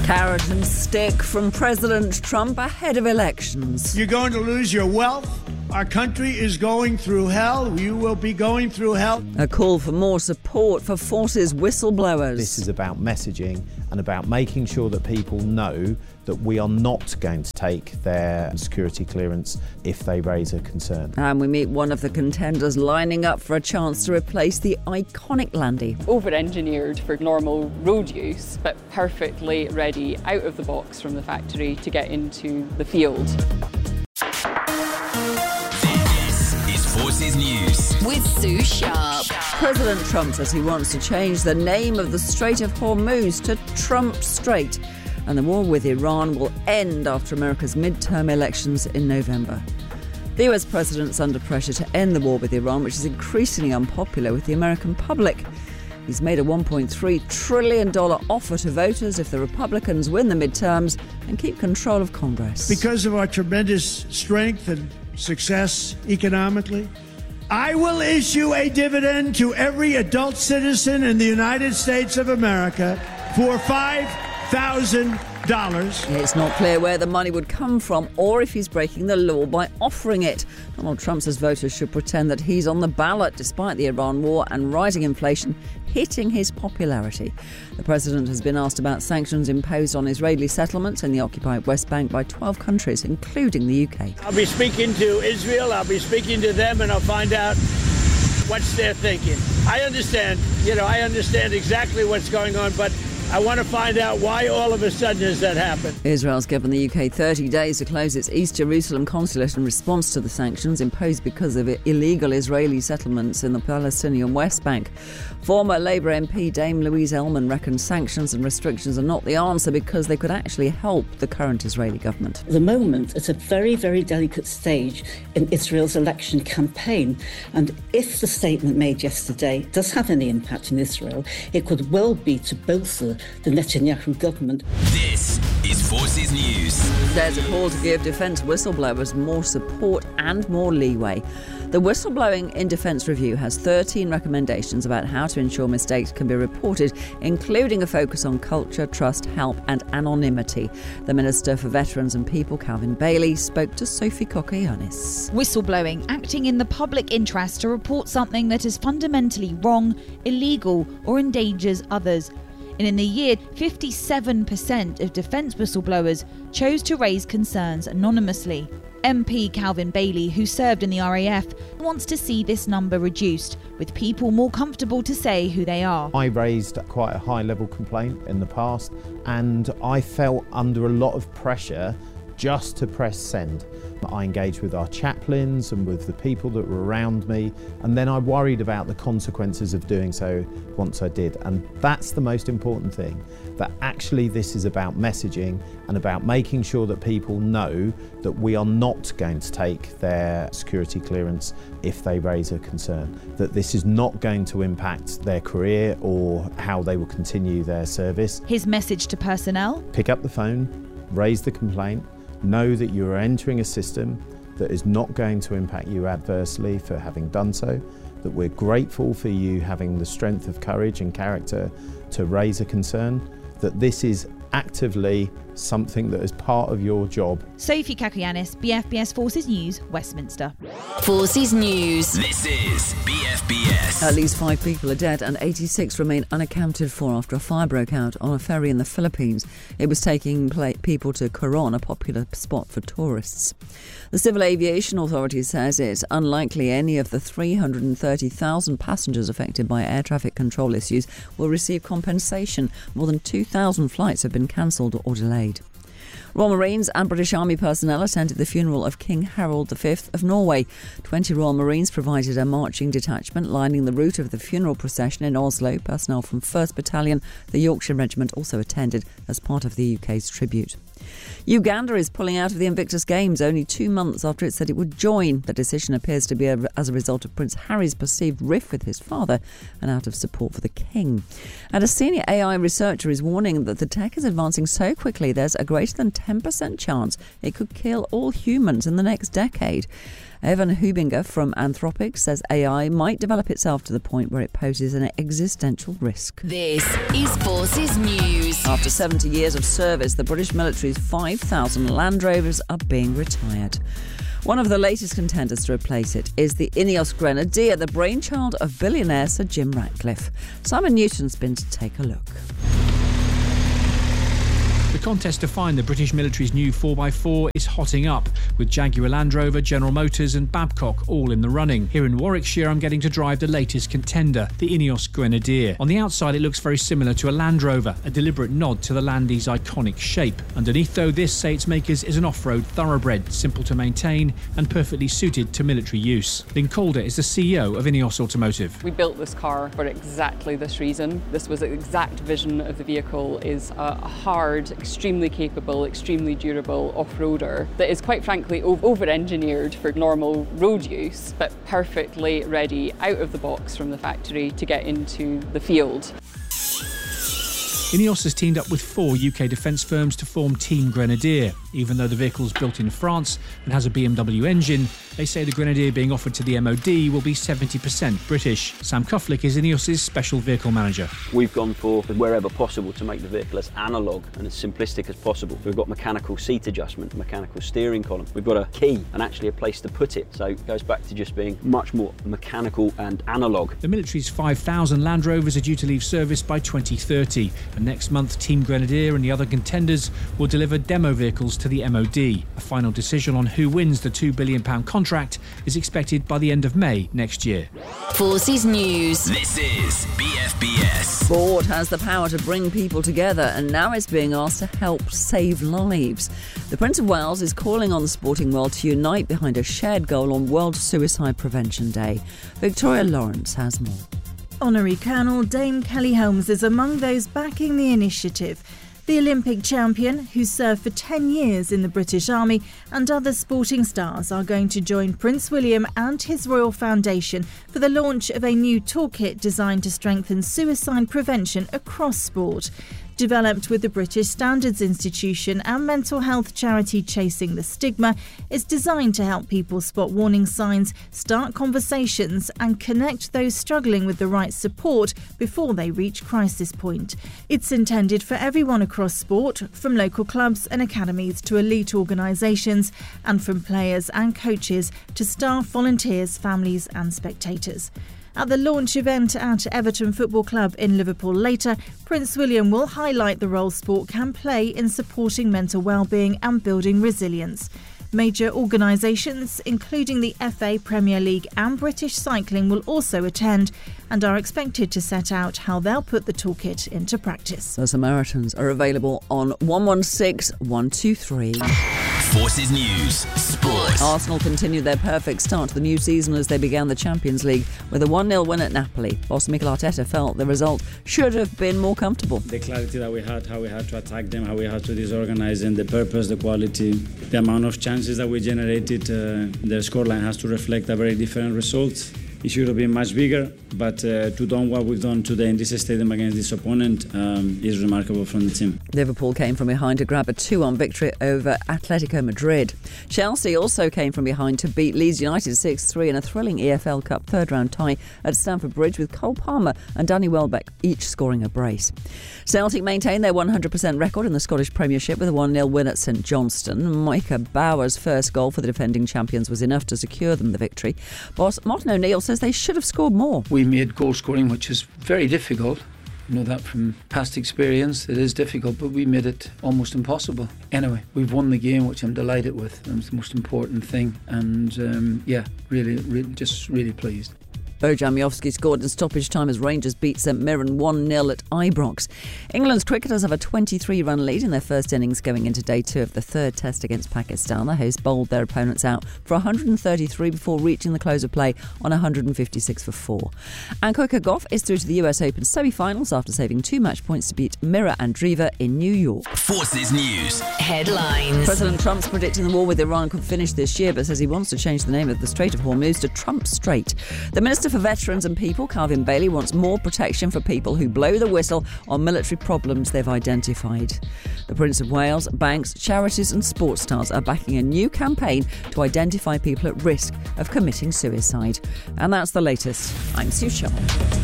Carrot and stick from President Trump ahead of elections. You're going to lose your wealth. Our country is going through hell. You will be going through hell. A call for more support for Forces whistleblowers. This is about messaging and about making sure that people know that we are not going to take their security clearance if they raise a concern. And we meet one of the contenders lining up for a chance to replace the iconic Landy. Over-engineered for normal road use, but perfectly ready out of the box from the factory to get into the field. Forces News with Sue Sharp. President Trump says he wants to change the name of the Strait of Hormuz to Trump Strait, and the war with Iran will end after America's midterm elections in November. The US president's under pressure to end the war with Iran, which is increasingly unpopular with the American public. He's made a $1.3 trillion offer to voters if the Republicans win the midterms and keep control of Congress. Because of our tremendous strength and success economically, I will issue a dividend to every adult citizen in the United States of America for $5,000. It's not clear where the money would come from or if he's breaking the law by offering it. Donald Trump says voters should pretend that he's on the ballot despite the Iran war and rising inflation hitting his popularity. The president has been asked about sanctions imposed on Israeli settlements in the occupied West Bank by 12 countries, including the UK. I'll be speaking to Israel, I'll be speaking to them, and I'll find out what's their thinking. I understand exactly what's going on, but I want to find out why all of a sudden has that happened. Israel's given the UK 30 days to close its East Jerusalem consulate in response to the sanctions imposed because of illegal Israeli settlements in the Palestinian West Bank. Former Labour MP Dame Louise Ellman reckons sanctions and restrictions are not the answer because they could actually help the current Israeli government. At the moment, it's a very, very delicate stage in Israel's election campaign. And if the statement made yesterday does have any impact in Israel, it could well be to bolster the Netanyahu government. This is Forces News. There's a call to give defence whistleblowers more support and more leeway. The Whistleblowing in Defence Review has 13 recommendations about how to ensure mistakes can be reported, including a focus on culture, trust, help and anonymity. The Minister for Veterans and People, Calvin Bailey, spoke to Sophie Kokkianis. Whistleblowing, acting in the public interest to report something that is fundamentally wrong, illegal or endangers others. And in the year, 57% of defence whistleblowers chose to raise concerns anonymously. MP Calvin Bailey, who served in the RAF, wants to see this number reduced, with people more comfortable to say who they are. I raised quite a high-level complaint in the past, and I felt under a lot of pressure just to press send. I engaged with our chaplains and with the people that were around me, and then I worried about the consequences of doing so once I did. And that's the most important thing, that actually this is about messaging and about making sure that people know that we are not going to take their security clearance if they raise a concern, that this is not going to impact their career or how they will continue their service. His message to personnel? Pick up the phone, raise the complaint, know that you are entering a system that is not going to impact you adversely for having done so, that we're grateful for you having the strength of courage and character to raise a concern, that this is actively something that is part of your job. Sophie Kokkianis, BFBS Forces News, Westminster. Forces News. This is BFBS. At least 5 people are dead and 86 remain unaccounted for after a fire broke out on a ferry in the Philippines. It was taking people to Coron, a popular spot for tourists. The Civil Aviation Authority says it's unlikely any of the 330,000 passengers affected by air traffic control issues will receive compensation. More than 2,000 flights have been cancelled or delayed. Royal Marines and British Army personnel attended the funeral of King Harold V of Norway. 20 Royal Marines provided a marching detachment lining the route of the funeral procession in Oslo. Personnel from 1st Battalion, the Yorkshire Regiment, also attended as part of the UK's tribute. Uganda is pulling out of the Invictus Games only 2 months after it said it would join. The decision appears to be as a result of Prince Harry's perceived rift with his father and out of support for the king. And a senior AI researcher is warning that the tech is advancing so quickly there's a greater than 10% chance it could kill all humans in the next decade. Evan Hubinger from Anthropic says AI might develop itself to the point where it poses an existential risk. This is Forces News. After 70 years of service, the British military's 5,000 Land Rovers are being retired. One of the latest contenders to replace it is the Ineos Grenadier, the brainchild of billionaire Sir Jim Ratcliffe. Simon Newton's been to take a look. The contest to find the British military's new 4x4 is hotting up, with Jaguar Land Rover, General Motors and Babcock all in the running. Here in Warwickshire, I'm getting to drive the latest contender, the Ineos Grenadier. On the outside, it looks very similar to a Land Rover, a deliberate nod to the Landy's iconic shape. Underneath, though, this, say its makers, is an off-road thoroughbred, simple to maintain and perfectly suited to military use. Lynn Calder is the CEO of Ineos Automotive. We built this car for exactly this reason. This was the exact vision of the vehicle, is a hard, extremely capable, extremely durable off-roader that is quite frankly over-engineered for normal road use, but perfectly ready out of the box from the factory to get into the field. Ineos has teamed up with 4 UK defence firms to form Team Grenadier. Even though the vehicle's built in France and has a BMW engine, they say the Grenadier being offered to the MOD will be 70% British. Sam Kufflick is Ineos' special vehicle manager. We've gone for, wherever possible, to make the vehicle as analogue and as simplistic as possible. We've got mechanical seat adjustment, mechanical steering column. We've got a key and actually a place to put it. So it goes back to just being much more mechanical and analogue. The military's 5,000 Land Rovers are due to leave service by 2030. And next month, Team Grenadier and the other contenders will deliver demo vehicles to the MOD. A final decision on who wins the £2 billion contract is expected by the end of May next year. Forces News. This is BFBS. Sport has the power to bring people together, and now it's being asked to help save lives. The Prince of Wales is calling on the sporting world to unite behind a shared goal on World Suicide Prevention Day. Victoria Lawrence has more. Honorary Colonel Dame Kelly Holmes is among those backing the initiative. The Olympic champion, who served for 10 years in the British Army, and other sporting stars are going to join Prince William and his Royal Foundation for the launch of a new toolkit designed to strengthen suicide prevention across sport. Developed with the British Standards Institution and mental health charity Chasing the Stigma, is designed to help people spot warning signs, start conversations and connect those struggling with the right support before they reach crisis point. It's intended for everyone across sport, from local clubs and academies to elite organisations, and from players and coaches to staff, volunteers, families and spectators. At the launch event at Everton Football Club in Liverpool later, Prince William will highlight the role sport can play in supporting mental well-being and building resilience. Major organisations, including the FA, Premier League and British Cycling, will also attend and are expected to set out how they'll put the toolkit into practice. The Samaritans are available on 116 123. Forces News Sport. Arsenal continued their perfect start to the new season as they began the Champions League with a 1-0 win at Napoli. Boss Mikel Arteta felt the result should have been more comfortable. The clarity that we had, how we had to attack them, how we had to disorganize them, the purpose, the quality, the amount of chances that we generated, the scoreline has to reflect a very different result. It should have been much bigger, but to do what we've done today in this stadium against this opponent is remarkable from the team. Liverpool came from behind to grab a 2-1 victory over Atletico Madrid. Chelsea also came from behind to beat Leeds United 6-3 in a thrilling EFL Cup third-round tie at Stamford Bridge, with Cole Palmer and Danny Welbeck each scoring a brace. Celtic maintained their 100% record in the Scottish Premiership with a 1-0 win at St Johnstone. Micah Bauer's first goal for the defending champions was enough to secure them the victory. Boss Martin O'Neill says they should have scored more. We made goal scoring, which is very difficult. You know that from past experience. It is difficult, but we made it almost impossible. Anyway, we've won the game, which I'm delighted with. That's the most important thing. And really pleased. Bojan Miovski scored in stoppage time as Rangers beat St Mirren 1-0 at Ibrox. England's cricketers have a 23-run lead in their first innings going into day 2 of the third test against Pakistan. The hosts bowled their opponents out for 133 before reaching the close of play on 156 for 4. And Coco Gauff is through to the US Open semi-finals after saving 2 match points to beat Mira Andreeva in New York. Forces News Headlines. President Trump's predicting the war with Iran could finish this year, but says he wants to change the name of the Strait of Hormuz to Trump Strait. The Minister for Veterans and People, Calvin Bailey, wants more protection for people who blow the whistle on military problems they've identified. The Prince of Wales, banks, charities and sports stars are backing a new campaign to identify people at risk of committing suicide. And that's the latest. I'm Sue Sharp.